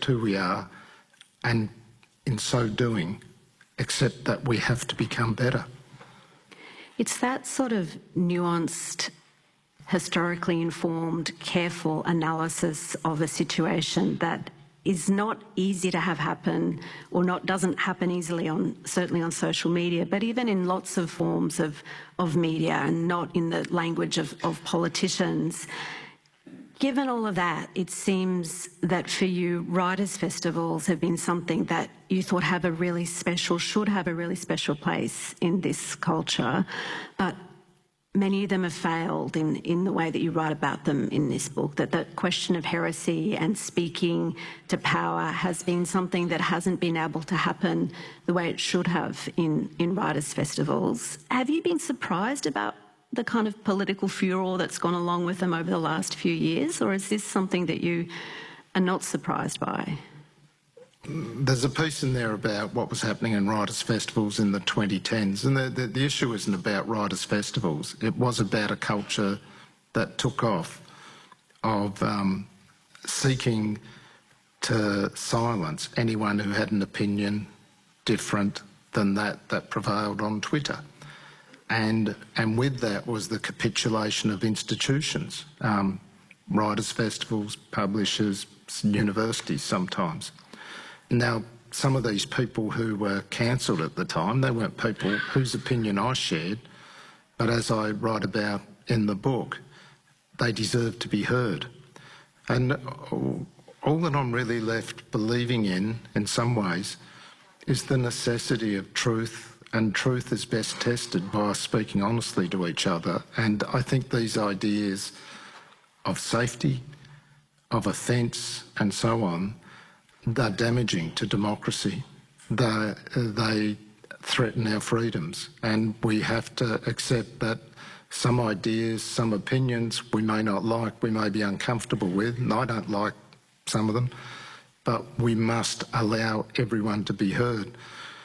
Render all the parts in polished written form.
accept who we are, and in so doing, accept that we have to become better. It's that sort of nuanced, historically informed, careful analysis of a situation that is not easy to have happen, or doesn't happen easily certainly on social media, but even in lots of forms of media, and not in the language of politicians. Given all of that, it seems that for you, writers' festivals have been something that you thought should have a really special place in this culture, but many of them have failed in the way that you write about them in this book, that the question of heresy and speaking to power has been something that hasn't been able to happen the way it should have in writers' festivals. Have you been surprised about the kind of political furor that's gone along with them over the last few years, or is this something that you are not surprised by? There's a piece in there about what was happening in writers' festivals in the 2010s, and the issue isn't about writers' festivals. It was about a culture that took off of seeking to silence anyone who had an opinion different than that prevailed on Twitter. And with that was the capitulation of institutions, writers' festivals, publishers, universities sometimes. Now, some of these people who were cancelled at the time, they weren't people whose opinion I shared, but as I write about in the book, they deserve to be heard. And all that I'm really left believing in some ways, is the necessity of truth, and truth is best tested by us speaking honestly to each other. And I think these ideas of safety, of offence and so on, they're damaging to democracy. They threaten our freedoms, and we have to accept that some ideas, some opinions we may not like, we may be uncomfortable with, and I don't like some of them, but we must allow everyone to be heard.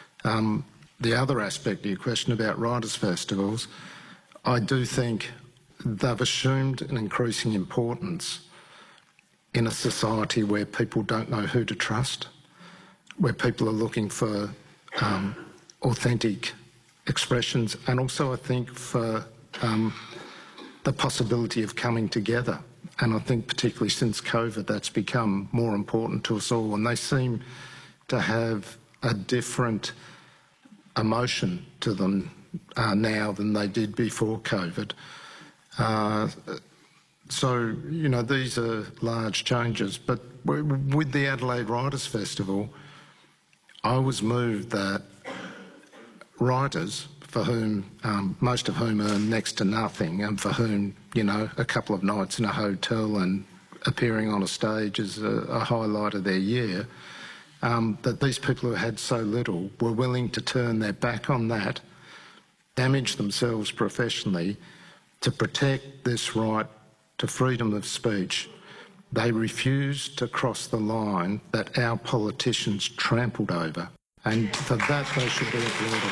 The other aspect of your question about writers' festivals, I do think they've assumed an increasing importance in a society where people don't know who to trust, where people are looking for authentic expressions, and also I think for the possibility of coming together. And I think particularly since COVID, that's become more important to us all, and they seem to have a different emotion to them now than they did before COVID. So, you know, these are large changes, but with the Adelaide Writers' Festival, I was moved that writers, for whom, most of whom earn next to nothing, and for whom, you know, a couple of nights in a hotel and appearing on a stage is a highlight of their year, that these people who had so little were willing to turn their back on that, damage themselves professionally, to protect this right to freedom of speech. They refused to cross the line that our politicians trampled over, and for that they should be applauded.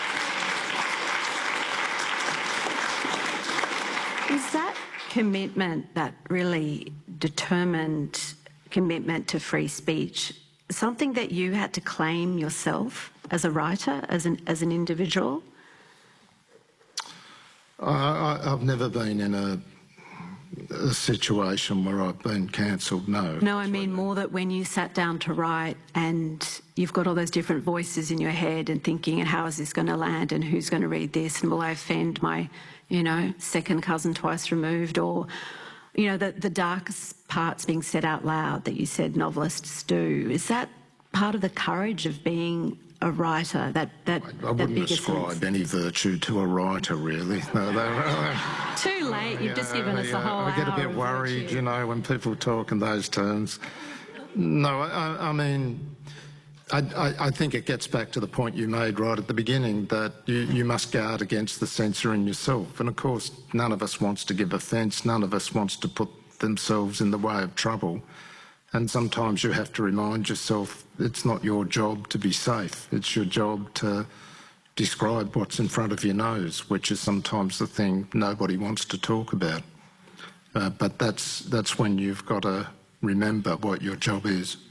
Is that commitment, that really determined commitment to free speech, something that you had to claim yourself as a writer, as an individual? I've never been in a situation where I've been cancelled, no. No, I mean more that when you sat down to write and you've got all those different voices in your head and thinking, and how is this going to land, and who's going to read this, and will I offend my, you know, second cousin twice removed, or, you know, the darkest parts being said out loud that you said novelists do. Is that part of the courage of being a writer? I wouldn't ascribe any virtue to a writer, really. No, too late. You've just given us a whole hour. I get a bit worried, you know, when people talk in those terms. No, I mean, I think it gets back to the point you made right at the beginning, that you must guard against the censoring yourself. And of course, none of us wants to give offence. None of us wants to put themselves in the way of trouble. And sometimes you have to remind yourself it's not your job to be safe. It's your job to describe what's in front of your nose, which is sometimes the thing nobody wants to talk about. But that's when you've got to remember what your job is.